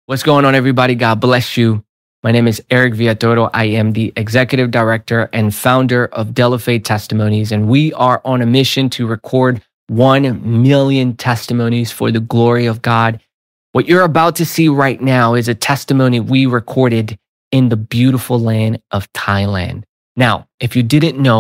What's going on, everybody? God bless you. My name is Eric Villatoro. I am the executive director and founder of De La Fe Testimonies, and we are on a mission to record 1 million testimonies for the glory of God. What you're about to see right now is a testimony we recorded in the beautiful land of Thailand. Now, if you didn't know,